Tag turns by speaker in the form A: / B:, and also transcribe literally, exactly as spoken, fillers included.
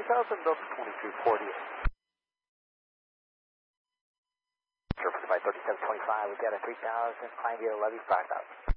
A: thousand, Delta twenty-two forty-eight. Surface by thirty-seven twenty-five, we've got a three thousand, climb via levy five thousand.